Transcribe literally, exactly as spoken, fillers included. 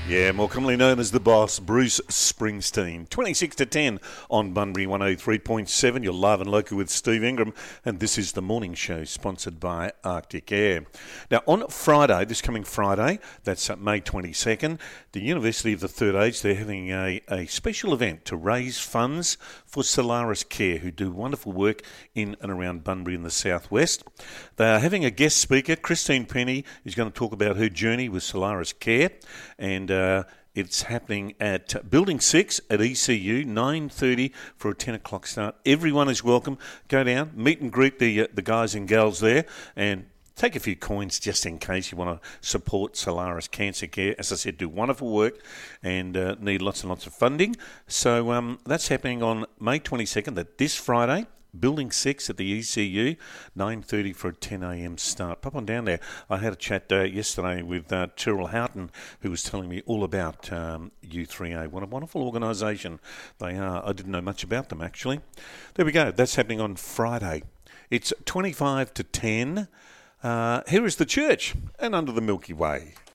Yeah, more commonly known as the boss, Bruce Springsteen. twenty-six to ten on Bunbury one oh three point seven. You're live and local with Steve Ingram, and this is the morning show sponsored by Arctic Air. Now, on Friday, this coming Friday, that's May twenty-second, the University of the Third Age, they're having a, a special event to raise funds for Solaris Care, who do wonderful work in and around Bunbury in the southwest. They are having a guest speaker. Christine Penny is going to talk about her journey with Solaris Care, and uh, it's happening at Building six at E C U, nine thirty for a ten o'clock start. Everyone is welcome. Go down, meet and greet the uh, the guys and gals there, and take a few coins just in case you want to support Solaris Cancer Care. As I said, do wonderful work and uh, need lots and lots of funding. So um, that's happening on May twenty-second, that this Friday. Building six at the E C U, nine thirty for a ten a.m. start. Pop on down there. I had a chat uh, yesterday with uh, Tyrrell Houghton, who was telling me all about um, U three A. What a wonderful organisation they are. I didn't know much about them, actually. There we go. That's happening on Friday. It's twenty-five to ten. Uh, here is the church and Under the Milky Way.